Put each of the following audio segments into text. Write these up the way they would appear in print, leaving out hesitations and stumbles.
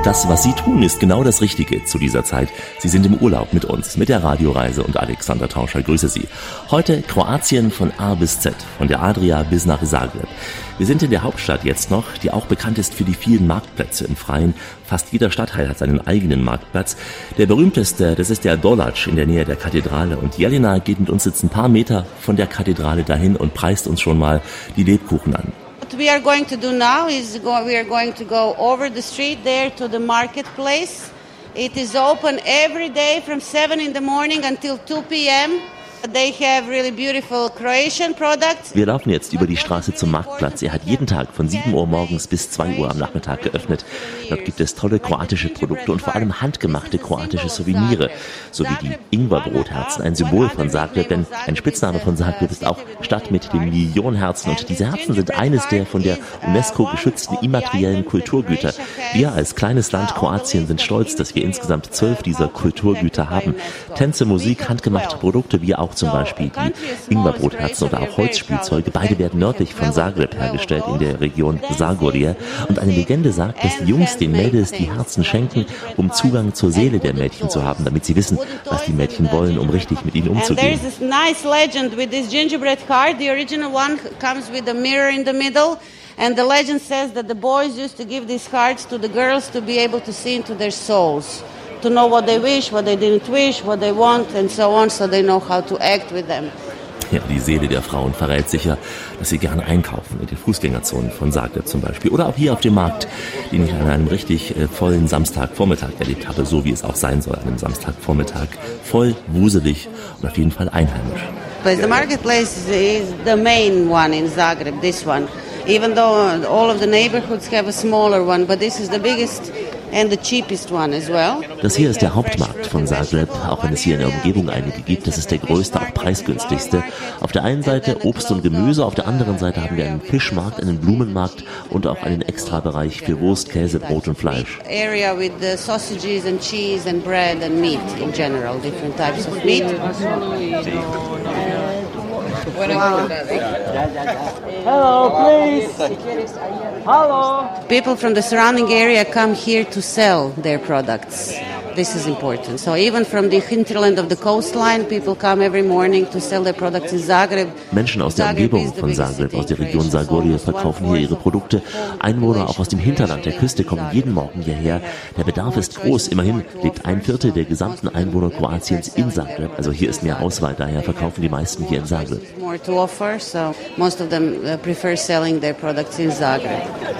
Das, was Sie tun, ist genau das Richtige zu dieser Zeit. Sie sind im Urlaub mit uns, mit der Radioreise und Alexander Tauscher. Grüße Sie. Heute Kroatien von A bis Z, von der Adria bis nach Zagreb. Wir sind in der Hauptstadt jetzt noch, die auch bekannt ist für die vielen Marktplätze im Freien. Fast jeder Stadtteil hat seinen eigenen Marktplatz. Der berühmteste, das ist der Dolac in der Nähe der Kathedrale. Und Jelena geht mit uns jetzt ein paar Meter von der Kathedrale dahin und preist uns schon mal die Lebkuchen an. What we are going to do now is we are going to go over the street there to the marketplace. It is open every day from 7 in the morning until 2 p.m. They have really beautiful Croatian products. Wir laufen jetzt über die Straße zum Marktplatz. Er hat jeden Tag von 7 Uhr morgens bis 2 Uhr am Nachmittag geöffnet. Dort gibt es tolle kroatische Produkte und vor allem handgemachte kroatische Souvenirs, sowie die Ingwerbrotherzen, ein Symbol von Zagreb, denn ein Spitzname von Zagreb ist auch Stadt mit den Millionenherzen. Und diese Herzen sind eines der von der UNESCO geschützten immateriellen Kulturgüter. Wir als kleines Land Kroatien sind stolz, dass wir insgesamt 12 dieser Kulturgüter haben. Tänze, Musik, handgemachte Produkte, wie auch zum Beispiel die Ingwerbrotherzen oder auch Holzspielzeuge. Beide werden nördlich von Zagreb hergestellt, in der Region Zagorje. Und eine Legende sagt, dass die Jungs den Mädels die Herzen schenken, um Zugang zur Seele der Mädchen zu haben, damit sie wissen, was die Mädchen wollen, um richtig mit ihnen umzugehen. And the legend says that the boys used to give these cards to the girls to be able to see into their souls, to know what they wish, what they didn't wish, what they want, and so on, so they know how to act with them. Ja, die Seele der Frauen verrät sicher, dass sie gerne einkaufen, in den Fußgängerzonen von Zagreb zum Beispiel. Oder auch hier auf dem Markt, den ich an einem richtig vollen Samstagvormittag erlebt habe, so wie es auch sein soll, an einem Samstagvormittag. Voll, wuselig und auf jeden Fall einheimisch. But the marketplace is the main one in Zagreb, this one. Even though all of the neighborhoods have a smaller one, but this is the biggest and the cheapest one as well. Das hier ist der Hauptmarkt von Zagreb, auch wenn es hier in der Umgebung einige gibt. Das ist der größte, auch preisgünstigste. Auf der einen Seite Obst und Gemüse, auf der anderen Seite haben wir einen Fischmarkt, einen Blumenmarkt und auch einen Extrabereich für Wurst, Käse, Brot und Fleisch. Area with the sausages and cheese and bread and meat in general, different types of meat. Hello, please. Hello. People from the surrounding area come here to sell their products. This is important. So even from the hinterland of the coastline, people come every morning to sell their products in Zagreb. Menschen aus der Umgebung von Zagreb, aus der Region Zagorje, verkaufen hier ihre Produkte. Einwohner auch aus dem Hinterland der Küste kommen jeden Morgen hierher. Der Bedarf ist groß. Immerhin lebt 1/4 der gesamten Einwohner Kroatiens in Zagreb. Also hier ist mehr Auswahl, daher verkaufen die meisten hier in Zagreb. More to offer, so most of them prefer selling their products in Zagreb.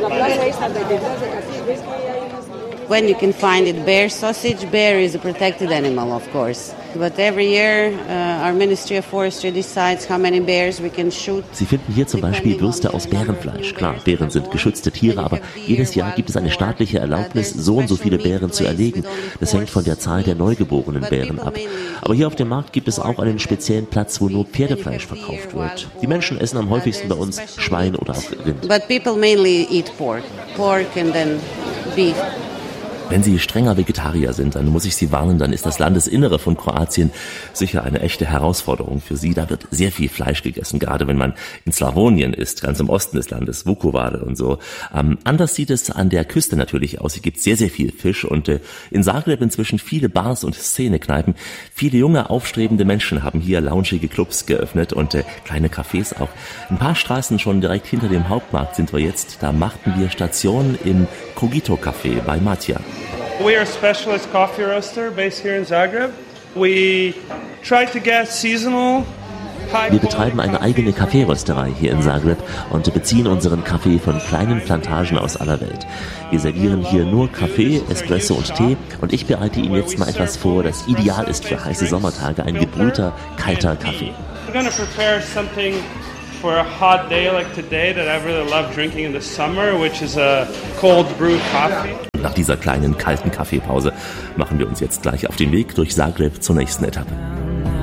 When you can find it, bear sausage. Bear is a protected animal, of course. But every year, our Ministry of Forestry decides how many bears we can shoot. Sie finden hier zum Beispiel Würste aus Bärenfleisch. Klar, Bären sind geschützte Tiere, aber jedes Jahr gibt es eine staatliche Erlaubnis, so und so viele Bären zu erlegen. Das hängt von der Zahl der neugeborenen Bären ab. Aber hier auf dem Markt gibt es auch einen speziellen Platz, wo nur Pferdefleisch verkauft wird. Die Menschen essen am häufigsten bei uns Schwein oder auch Rind. But people mainly eat pork. Pork and then beef. Wenn Sie strenger Vegetarier sind, dann muss ich Sie warnen, dann ist das Landesinnere von Kroatien sicher eine echte Herausforderung für Sie. Da wird sehr viel Fleisch gegessen, gerade wenn man in Slawonien ist, ganz im Osten des Landes, Vukovar und so. Anders sieht es an der Küste natürlich aus. Hier gibt es sehr, sehr viel Fisch und in Zagreb inzwischen viele Bars und Szenekneipen. Viele junge, aufstrebende Menschen haben hier loungige Clubs geöffnet und kleine Cafés auch. Ein paar Straßen schon direkt hinter dem Hauptmarkt sind wir jetzt. Da machten wir Station im Cogito Café bei Matja. We are a specialist coffee roaster based here in Zagreb. We try to get seasonal. Wir betreiben eine eigene Kaffeerösterei hier in Zagreb und beziehen unseren Kaffee von kleinen Plantagen aus aller Welt. Wir servieren hier nur Kaffee, Espresso und Tee und ich bereite Ihnen jetzt mal etwas vor, das ideal ist für heiße Sommertage, ein gebrühter, kalter Kaffee. We're going to prepare something for a hot day like today that I really love drinking in the summer, which is a cold brew coffee. Nach dieser kleinen kalten Kaffeepause machen wir uns jetzt gleich auf den Weg durch Zagreb zur nächsten Etappe.